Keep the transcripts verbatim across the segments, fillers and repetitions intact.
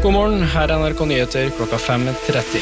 God morgen, her er N R K Nyheter klokka fem tretti.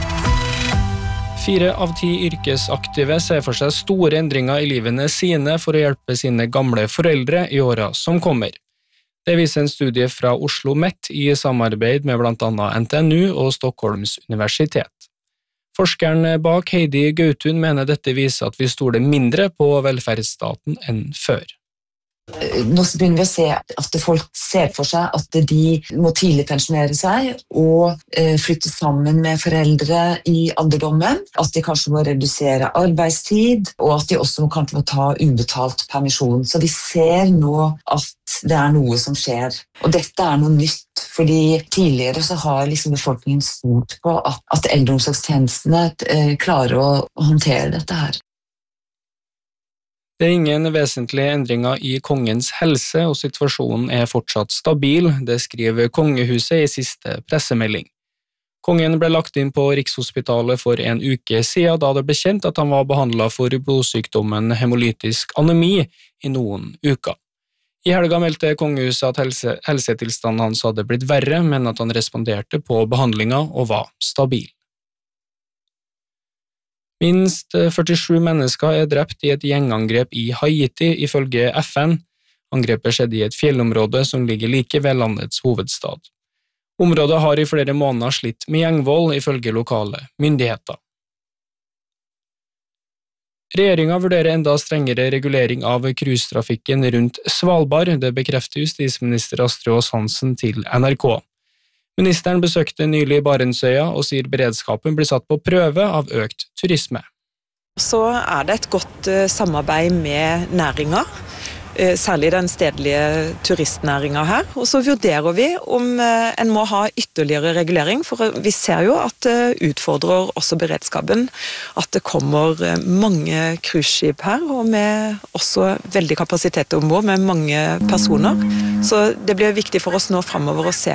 Fire av ti yrkesaktive ser for seg store endringer i livene sine for å hjelpe sine gamle foreldre i åra som kommer. Det viser en studie fra Oslo Met i samarbeid med blant annet N T N U og Stockholms universitet. Forskeren bak Heidi Gautun mener dette viser at vi stoler mindre på velferdsstaten enn før. Nå begynner vi å se at folk ser for seg at de må tidlig pensjonere seg og flytte sammen med foreldre i alderdommen, at de kanskje må redusere arbeidstid, og at de også kanskje må ta ubetalt permisjon. Så vi ser nå at det er noe som skjer. Og dette er noe nytt, fordi tidligere så har liksom befolkningen stolt på at, at eldreomsorgstjenestene klarer å håndtere dette her. Det er ingen vesentlige endringer i kongens helse, og situasjonen er fortsatt stabil, det skriver kongehuset i siste pressemelding. Kongen ble lagt inn på Rikshospitalet for en uke siden, da det ble kjent at han var behandlet for blodsykdommen hemolytisk anemi i noen uker. I helga meldte kongehuset at helse, helsetilstanden hans hadde blitt verre, men at han responderte på behandlingen og var stabil. Minst førtisju mennesker er drept i et gjengangrep i Haiti, ifølge F N. Angrepet skjedde i et fjellområde som ligger like ved landets hovedstad. Området har i flere måneder slitt med gjengvold, ifølge lokale myndigheter. Regjeringen vurderer enda strengere regulering av cruisetrafikken rundt Svalbard, det bekrefter justisminister Astrid Aas-Hansen til N R K. Ministeren besøkte nylig Barentsøya og sier beredskapen blir satt på prøve av økt turisme. Så er det et godt samarbeid med næringen, særlig den stedlige turistnæringen her. Og så vurderer vi om en må ha ytterligere regulering, for vi ser jo at det utfordrer også beredskapen, at det kommer mange cruiseskip her, og med også veldig kapasitet ombord med mange personer. Så det blir viktig for oss nå fremover å se.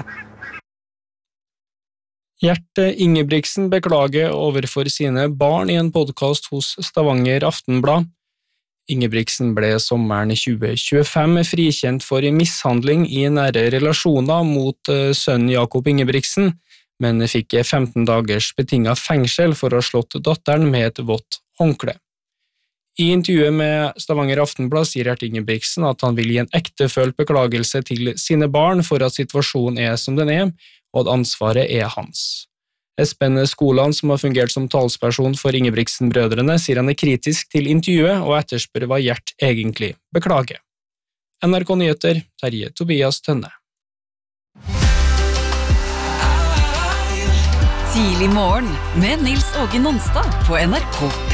Gjert Ingebrigtsen beklager overfor sine barn i en podcast hos Stavanger Aftenblad. Ingebrigtsen ble sommeren tjue tjuefem frikjent for mishandling i nære relasjoner mot sønnen Jakob Ingebrigtsen, men fikk femten dagers betinget fengsel for å ha slått datteren med et vått håndkle. I intervjuet med Stavanger Aftenblad sier Gjert Ingebrigtsen at han vil gi en ektefølt beklagelse til sine barn for at situasjonen er som den er, og at ansvaret er hans. Espen Skoland, som har fungert som talsperson for Ingebrigtsen-brødrene, sier han er kritisk til intervjuet og etterspør hva Gjert egentlig beklager. N R K Nyheter, Terje Tobias Tønne. Tidlig morgen med Nils Åge Nonstad på N R K.